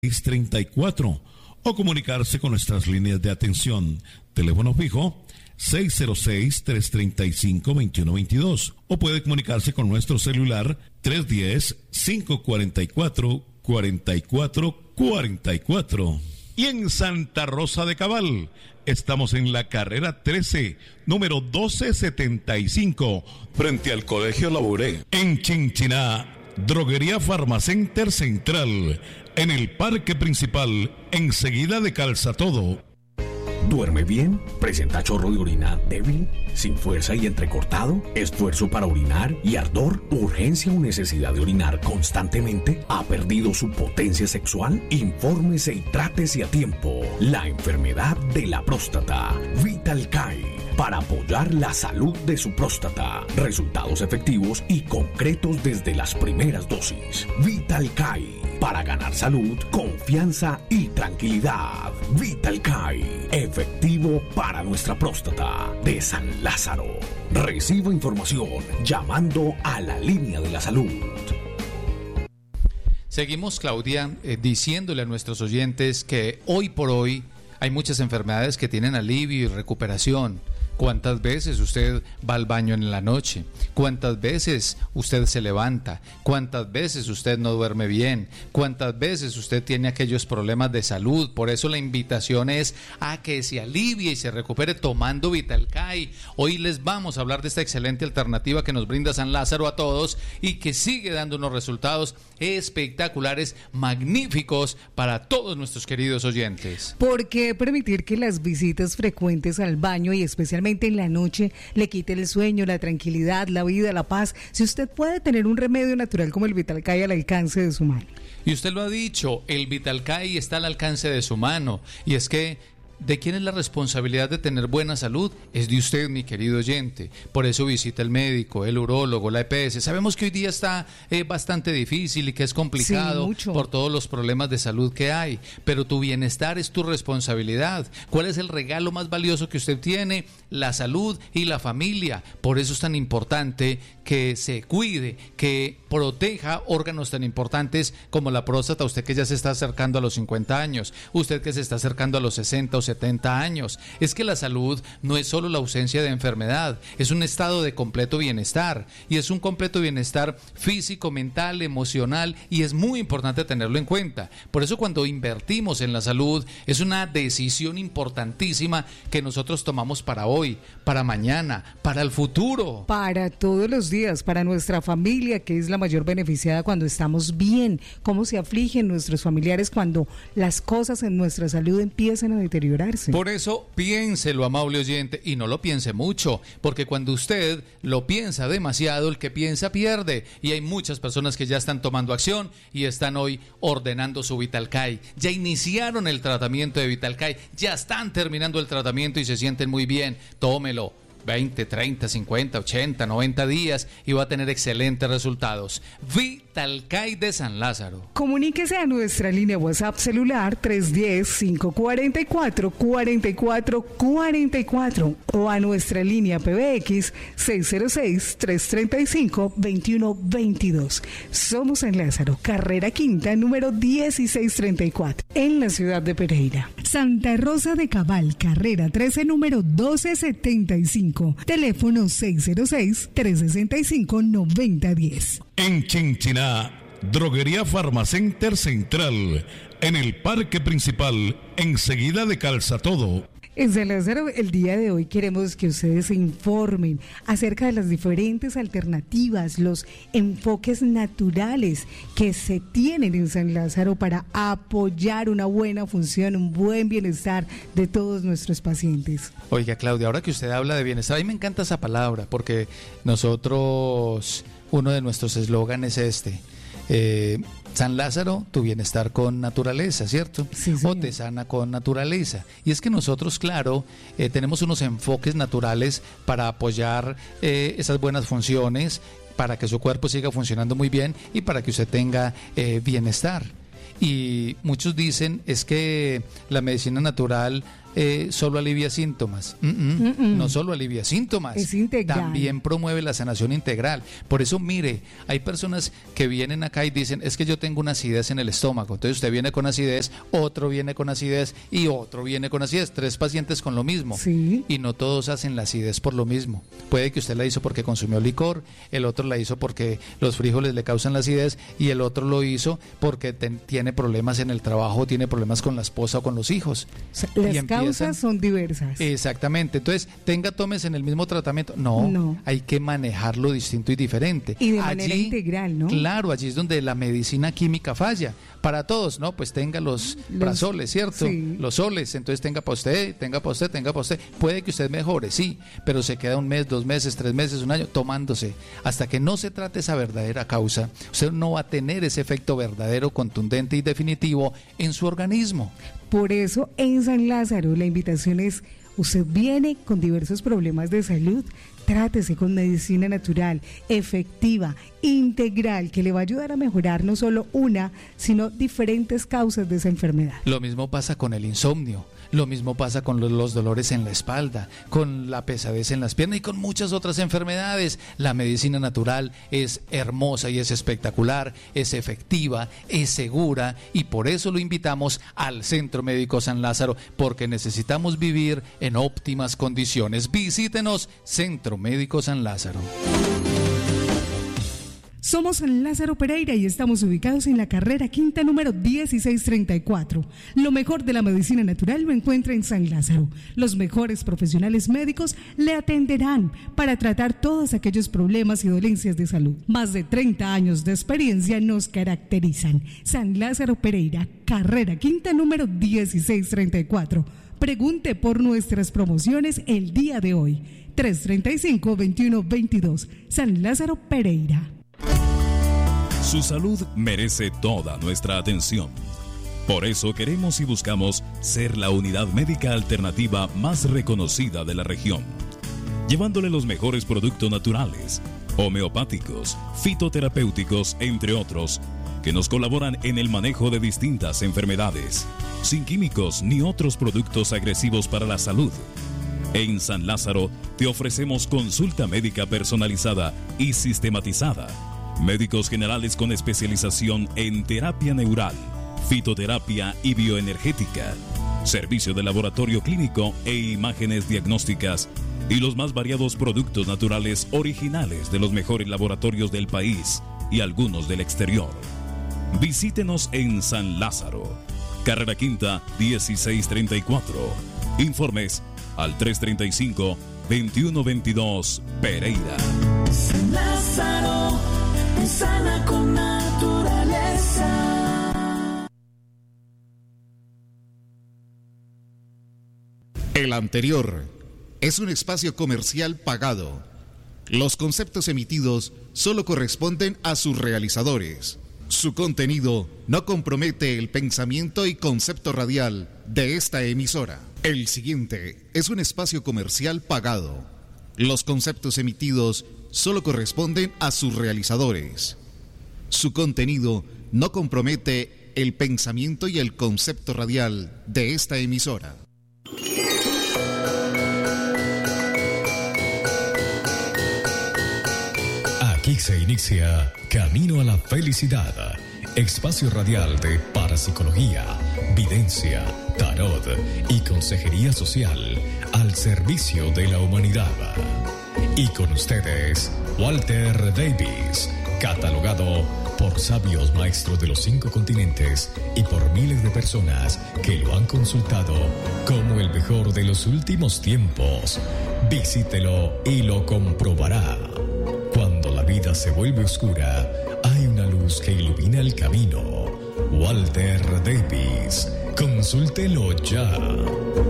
634 o comunicarse con nuestras líneas de atención. Teléfono fijo 606-335-2122 o puede comunicarse con nuestro celular 310-544-4444. Y en Santa Rosa de Cabal estamos en la carrera 13, número 1275, frente al Colegio Labouré. En Chinchiná, Droguería Farmacenter Central, en el parque principal, enseguida de Calza Todo. ¿Duerme bien? ¿Presenta chorro de orina débil, sin fuerza y entrecortado? ¿Esfuerzo para orinar y ardor? ¿Urgencia o necesidad de orinar constantemente? ¿Ha perdido su potencia sexual? Infórmese y trátese a tiempo. La enfermedad de la próstata. Vitalkai, para apoyar la salud de su próstata. Resultados efectivos y concretos desde las primeras dosis. Vitalkai, para ganar salud, confianza y tranquilidad. Vitalkai, efectivo para nuestra próstata, de San Lázaro. Reciba información llamando a la línea de la salud. Seguimos, Claudia, diciéndole a nuestros oyentes que hoy por hoy hay muchas enfermedades que tienen alivio y recuperación. ¿Cuántas veces usted va al baño en la noche? ¿Cuántas veces usted se levanta? ¿Cuántas veces usted no duerme bien? ¿Cuántas veces usted tiene aquellos problemas de salud? Por eso la invitación es a que se alivie y se recupere tomando Vitalkai. Hoy les vamos a hablar de esta excelente alternativa que nos brinda San Lázaro a todos y que sigue dando unos resultados espectaculares, magníficos para todos nuestros queridos oyentes. ¿Por qué permitir que las visitas frecuentes al baño y especialmente en la noche le quite el sueño, la tranquilidad, la vida, la paz, si usted puede tener un remedio natural como el Vitalkai al alcance de su mano? Y usted lo ha dicho, el Vitalkai está al alcance de su mano. Y es que, ¿de quién es la responsabilidad de tener buena salud? Es de usted, mi querido oyente. Por eso visita el médico, el urólogo, la EPS. Sabemos que hoy día está bastante difícil y que es complicado por todos los problemas de salud que hay. Pero tu bienestar es tu responsabilidad. ¿Cuál es el regalo más valioso que usted tiene? La salud y la familia. Por eso es tan importante que se cuide, que proteja órganos tan importantes como la próstata. Usted que ya se está acercando a los 50 años, usted que se está acercando a los 60 o 70 años. Es que la salud no es solo la ausencia de enfermedad, es un estado de completo bienestar, y es un completo bienestar físico, mental, emocional, y es muy importante tenerlo en cuenta. Por eso cuando invertimos en la salud es una decisión importantísima que nosotros tomamos para hoy, para mañana, para el futuro. Para todos los días, para nuestra familia, que es la mayor beneficiada cuando estamos bien. Cómo se afligen nuestros familiares cuando las cosas en nuestra salud empiezan a deteriorarse. Por eso piénselo, amable oyente, y no lo piense mucho, porque cuando usted lo piensa demasiado, el que piensa pierde, y hay muchas personas que ya están tomando acción y están hoy ordenando su Vitalkai. Ya iniciaron el tratamiento de Vitalkai, ya están terminando el tratamiento y se sienten muy bien. Tómelo 20, 30, 50, 80, 90 días y va a tener excelentes resultados. Vitalkai de San Lázaro. Comuníquese a nuestra línea WhatsApp celular 310-544-4444 o a nuestra línea PBX 606-335-2122. Somos San Lázaro, carrera quinta, número 1634, en la ciudad de Pereira. Santa Rosa de Cabal, carrera 13, número 1275. Teléfono 606-365-9010. En Chinchiná, Droguería Farmacenter Central, en el parque principal, enseguida de Calza Todo. En San Lázaro, el día de hoy queremos que ustedes se informen acerca de las diferentes alternativas, los enfoques naturales que se tienen en San Lázaro para apoyar una buena función, un buen bienestar de todos nuestros pacientes. Oiga, Claudia, ahora que usted habla de bienestar, a mí me encanta esa palabra, porque nosotros, uno de nuestros eslóganes es San Lázaro, tu bienestar con naturaleza, ¿cierto? Sí, o te sana con naturaleza. Y es que nosotros, claro, tenemos unos enfoques naturales para apoyar esas buenas funciones, para que su cuerpo siga funcionando muy bien y para que usted tenga bienestar. Y muchos dicen es que la medicina natural solo alivia síntomas. No solo alivia síntomas, es integral. También promueve la sanación integral. Por eso, mire, hay personas que vienen acá y dicen, es que yo tengo una acidez en el estómago. Entonces usted viene con acidez, otro viene con acidez y otro viene con acidez. 3 pacientes con lo mismo. Sí. Y no todos hacen la acidez por lo mismo. Puede que usted la hizo porque consumió licor, el otro la hizo porque los frijoles le causan la acidez y el otro lo hizo porque tiene problemas en el trabajo, tiene problemas con la esposa o con los hijos. Las causas son diversas. Exactamente. Entonces, tómese en el mismo tratamiento. No, hay que manejarlo distinto y diferente. Y de manera integral, ¿no? Claro, allí es donde la medicina química falla. Para todos, ¿no? Pues tenga los prazoles, ¿cierto? Sí. Los soles. Entonces tenga para usted. Puede que usted mejore, sí, pero se queda 1 mes, 2 meses, 3 meses, 1 año tomándose. Hasta que no se trate esa verdadera causa, usted no va a tener ese efecto verdadero, contundente y definitivo en su organismo. Por eso en San Lázaro la invitación es, usted viene con diversos problemas de salud, trátese con medicina natural, efectiva, integral, que le va a ayudar a mejorar no solo una, sino diferentes causas de esa enfermedad. Lo mismo pasa con el insomnio. Lo mismo pasa con los dolores en la espalda, con la pesadez en las piernas y con muchas otras enfermedades. La medicina natural es hermosa y es espectacular, es efectiva, es segura y por eso lo invitamos al Centro Médico San Lázaro, porque necesitamos vivir en óptimas condiciones. Visítenos, Centro Médico San Lázaro. Somos San Lázaro Pereira y estamos ubicados en la carrera quinta número 1634. Lo mejor de la medicina natural lo encuentra en San Lázaro. Los mejores profesionales médicos le atenderán para tratar todos aquellos problemas y dolencias de salud. Más de 30 años de experiencia nos caracterizan. San Lázaro Pereira, carrera quinta número 1634. Pregunte por nuestras promociones el día de hoy. 335-2122. San Lázaro Pereira. Su salud merece toda nuestra atención. Por eso queremos y buscamos ser la unidad médica alternativa más reconocida de la región, llevándole los mejores productos naturales, homeopáticos, fitoterapéuticos, entre otros, que nos colaboran en el manejo de distintas enfermedades, sin químicos ni otros productos agresivos para la salud. En San Lázaro te ofrecemos consulta médica personalizada y sistematizada, médicos generales con especialización en terapia neural, fitoterapia y bioenergética, servicio de laboratorio clínico e imágenes diagnósticas y los más variados productos naturales originales de los mejores laboratorios del país y algunos del exterior. Visítenos en San Lázaro, carrera quinta 1634. Informes al 335-2122 Pereira. San Lázaro, sana con naturaleza. El anterior es un espacio comercial pagado. Los conceptos emitidos solo corresponden a sus realizadores. Su contenido no compromete el pensamiento y concepto radial de esta emisora. El siguiente es un espacio comercial pagado. Los conceptos emitidos solo corresponden a sus realizadores. Su contenido no compromete el pensamiento y el concepto radial de esta emisora. Aquí se inicia Camino a la Felicidad, espacio radial de parapsicología, videncia, tarot y consejería social al servicio de la humanidad. Y con ustedes, Walter Davis, catalogado por sabios maestros de los 5 continentes y por miles de personas que lo han consultado como el mejor de los últimos tiempos. Visítelo y lo comprobará. Cuando la vida se vuelve oscura, hay una luz que ilumina el camino. Walter Davis, consúltelo ya.